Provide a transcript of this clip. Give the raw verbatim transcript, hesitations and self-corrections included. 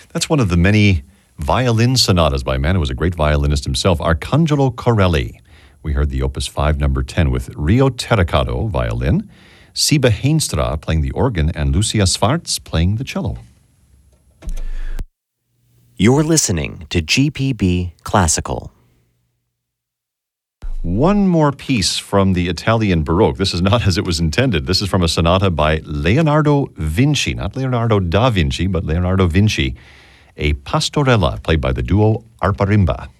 That's one of the many violin sonatas by a man who was a great violinist himself, Arcangelo Corelli. We heard the Opus five, number ten, with Rio Terracato, violin, Siba Heenstra playing the organ, and Lucia Svarts playing the cello. You're listening to G P B Classical. One more piece from the Italian Baroque. This is not as it was intended. This is from a sonata by Leonardo Vinci, not Leonardo da Vinci, but Leonardo Vinci, a pastorella played by the duo Arpa Rimba.